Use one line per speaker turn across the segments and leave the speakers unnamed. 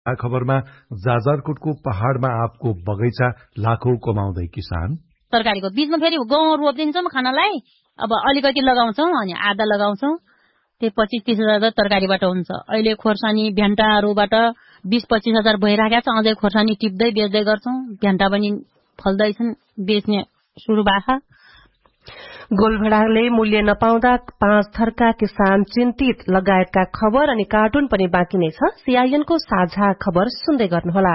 खबरमा जाजरकोटको पहाड़मा आँपको बगैँचा लाखौं कमाउँदै किसान।
तरकारीको बीचमा फेरि गहुँ रोपिदिन्छौँ खानालाई, अब अलिकति लगाउँछौँ अनि आधा लगाउँछौँ, त्यही 25-30 हजार तरकारीबाट हुन्छ। अहिले खोर्सानी भेन्टाहरूबाट 20-25 हजार भइरहेको छ, अझै खोर्सानी टिप्दै बेच्दै गर्छौँ, भेन्टा पनि फल्दैछन्, बेच्ने सुरु भएको।
गोलभेडाले मूल्य नपाउँदा 5 थरका किसान चिन्तित लगायतका खबर अनि कार्टुन पनि बाँकी नै छ। सीआईएनको साझा खबर सुन्दै गर्नुहोला।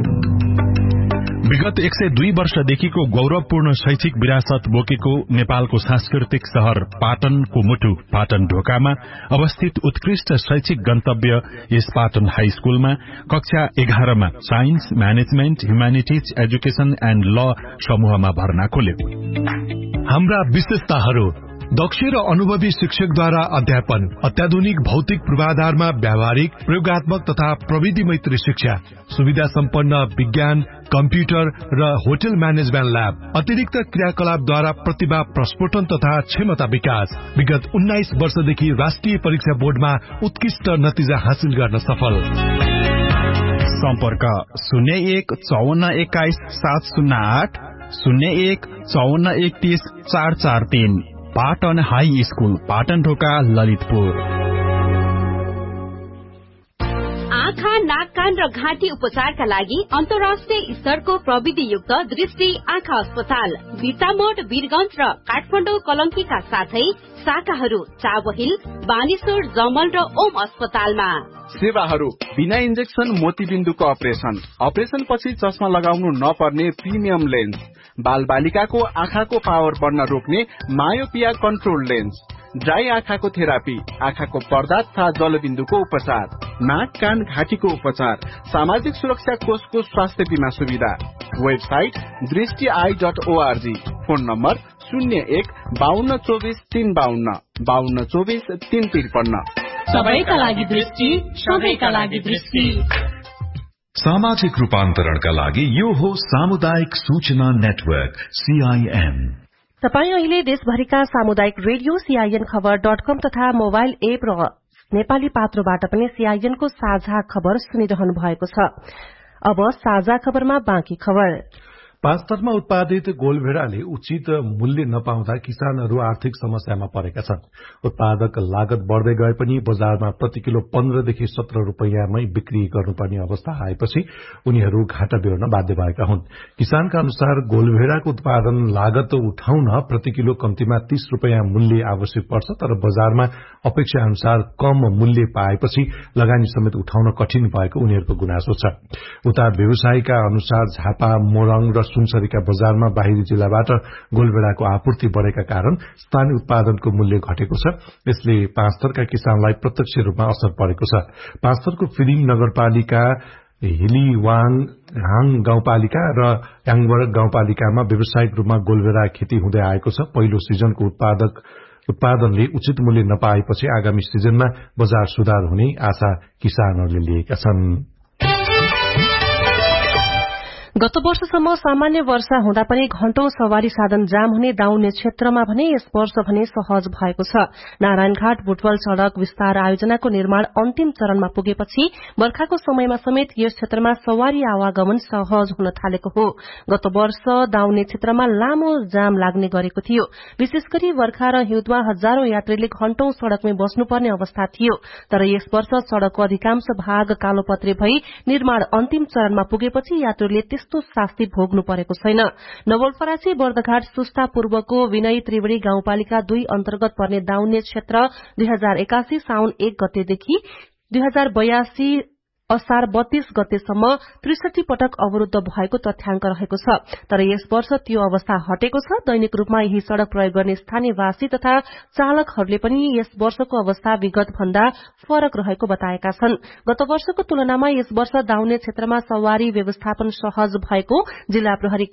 विगत 102 वर्षदेखिको गौरवपूर्ण शैक्षिक विरासत बोकेको नेपालको सांस्कृतिक शहर पाटनको मुटु पाटन ढोकामा अवस्थित उत्कृष्ट शैक्षिक गन्तव्य यस पाटन हाई स्कूलमा कक्षा 11 मा science, management, humanities, education and ल समूहमा भर्ना खोल्यो।
हाम्रा विशेषताहरू: दक्ष र अनुभवी शिक्षकद्वारा अध्यापन, अत्याधुनिक भौतिक पूर्वाधारमा व्यावहारिक, प्रयोगात्मक तथा प्रविधि मैत्री शिक्षा, सुविधा सम्पन्न विज्ञान, कम्प्युटर र होटल म्यानेजमेन्ट ल्याब, अतिरिक्त क्रियाकलापद्वारा प्रतिभा प्रस्फोटन तथा क्षमता विकास। विगत 19 वर्षदेखि राष्ट्रिय परीक्षा बोर्डमा उत्कृष्ट नतिजा हासिल गर्न सफल।
सम्पर्क 01 54 21 708 01 54 31 443। पाटन हाई स्कूल, पाटन ढोका, ललितपुर।
आँखा, नाक, कान र घाँटी उपचारका लागि अन्तर्राष्ट्रिय स्तरको प्रविधियुक्त दृष्टि आँखा अस्पताल बिर्तामोड, वीरगंज र काठमाडौँ कलंकीका साथै शाखाहरू चाबहिल, बानेश्वर, जमल र ओम अस्पतालमा।
सेवाहरू: बिना इन्जेक्सन मोतीबिन्दुको अपरेसन पछि चस्मा लगाउनु नपर्ने प्रिमियम लेन्स, बाल बालिकाको आँखाको पावर बढ्न रोक्ने मायोपिया कन्ट्रोल लेन्स, ड्राई आँखाको थेरापी, आँखाको पर्दा तथा जलबिन्दुको उपचार, नाक, कान, घाँटीको उपचार, सामाजिक सुरक्षा कोषको स्वास्थ्य बीमा सुविधा। वेबसाइट दृष्टि.org। Phone number 01 52 24 352 52 24 353।
सबैका लागि दृष्टि, सबैका लागि दृष्टि।
सामाजिक रूपान्तरणका लागि यो हो सामुदायिक सूचना नेटवर्क CIN।
तपाई अहिले देशभरिका सामुदायिक रेडियो CIN खबर.com तथा मोबाइल एप र नेपाली पात्रोबाट पनि CIN को साझा खबर सुनिरहनु भएको छ। अब साझा खबरमा बाँकी खबर।
पाँचथरमा उत्पादित गोलभेडाले उचित मूल्य नपाउँदा किसानहरू आर्थिक समस्यामा परेका छन्। उत्पादक लागत बढ्दै गए पनि बजारमा प्रति किलो 15 देखि 17 रुपैयाँमै बिक्री गर्नुपर्ने अवस्था आएपछि उनीहरू घाटा बेहोर्न बाध्य भएका हुन्। किसानका अनुसार गोलभेडाको उत्पादन लागत उठाउन प्रति किलो कम्तीमा 30 रुपैयाँ मूल्य आवश्यक पर्छ, तर बजारमा अपेक्षा अनुसार कम मूल्य पाएपछि लगानी समेत उठाउन कठिन भएको उनीहरूको गुनासो छ। उता व्यवसायीका अनुसार झापा, मोरङ र सुनसरीका बजारमा बाहिरी जिल्लाबाट गोलभेडाको आपूर्ति बढ़ेका कारण स्थानीय उत्पादनको मूल्य घटेको छ। यसले पाँचथरका किसानलाई प्रत्यक्ष रूपमा असर परेको छ। पाँचथरको फिलिङ नगरपालिका, हिलीवाङ हाङ गाउँपालिका र याङबर गाउँपालिकामा व्यावसायिक रूपमा गोलभेडा खेती हुँदै आएको छ। पहिलो सिजनको उत्पादनले उचित मूल्य नपाएपछि आगामी सिजनमा बजार सुधार हुने आशा किसानहरूले लिएका छन्।
गत वर्षसम्म सामान्य वर्षा हुँदा पनि घण्टौं सवारी साधन जाम हुने दाउन्ने क्षेत्रमा भने यस वर्ष भने सहज भएको छ। नारायणघाट बुटवल सड़क विस्तार आयोजनाको निर्माण अन्तिम चरणमा पुगेपछि बर्खाको समयमा समेत यस क्षेत्रमा सवारी आवागमन सहज हुन थालेको हो। गत वर्ष दाउन्ने क्षेत्रमा लामो जाम लाग्ने गरेको थियो। विशेष गरी वर्खा र हिउँदमा हजारौं यात्रीले घण्टौं सड़कमै बस्नुपर्ने अवस्था थियो। तर यस वर्ष सड़कको अधिकांश भाग कालोपत्रे भई निर्माण अन्तिम चरणमा पुगेपछि यात्रीले त्यस्तो शास्ति भोग्नु परेको छैन। नवलपरासी बर्दघाट सुस्ता पूर्वको विनय त्रिवेणी गाउँपालिका 2 अन्तर्गत पर्ने दाउन्ने क्षेत्र 2081 साउन 1 गतेदेखि 2082 असार 32 गतेसम्म 63 पटक अवरूद्ध भएको तथ्याङ्क रहेको छ। तर यस वर्ष त्यो अवस्था हटेको छ। दैनिक रूपमा यही सड़क प्रयोग गर्ने स्थानीयवासी तथा चालकहरूले पनि यस वर्षको अवस्था विगत भन्दा फरक रहेको बताएका छन्। गत वर्षको तुलनामा यस वर्ष दाउन्ने क्षेत्रमा सवारी व्यवस्थापन सहज भएको जिल्ला प्रहरी